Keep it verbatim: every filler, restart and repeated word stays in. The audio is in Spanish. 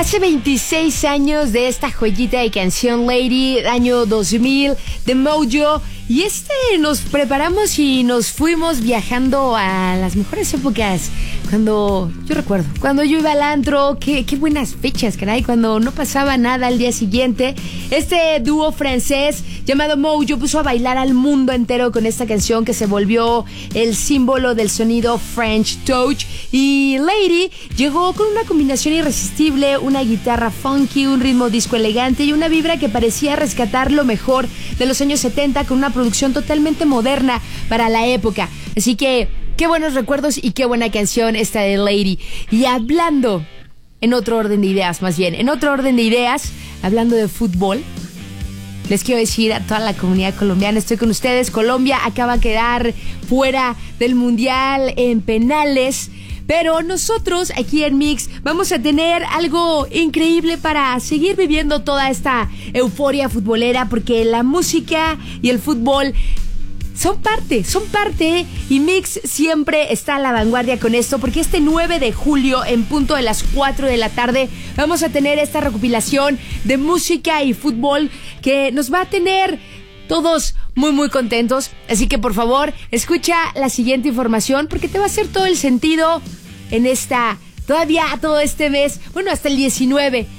Hace veintiséis años de esta joyita de canción Lady, año dos mil, de Mojo. Y este nos preparamos y nos fuimos viajando a las mejores épocas. Cuando, yo recuerdo, cuando yo iba al antro, qué, qué buenas fechas, caray, cuando no pasaba nada al día siguiente. Este dúo francés llamado Mojo puso a bailar al mundo entero con esta canción que se volvió el símbolo del sonido French Touch. Y Lady llegó con una combinación irresistible, una guitarra funky, un ritmo disco elegante y una vibra que parecía rescatar lo mejor de los años setenta con una producción totalmente moderna para la época. Así que qué buenos recuerdos y qué buena canción esta de Lady. Y hablando, en otro orden de ideas más bien, en otro orden de ideas, hablando de fútbol, les quiero decir a toda la comunidad colombiana, estoy con ustedes. Colombia acaba de quedar fuera del Mundial en penales, pero nosotros aquí en Mix vamos a tener algo increíble para seguir viviendo toda esta euforia futbolera, porque la música y el fútbol son parte, son parte, y Mix siempre está a la vanguardia con esto, porque este nueve de julio, en punto de las cuatro de la tarde, vamos a tener esta recopilación de música y fútbol que nos va a tener todos muy muy contentos. Así que por favor, escucha la siguiente información, porque te va a hacer todo el sentido en esta, todavía todo este mes, bueno, hasta el diecinueve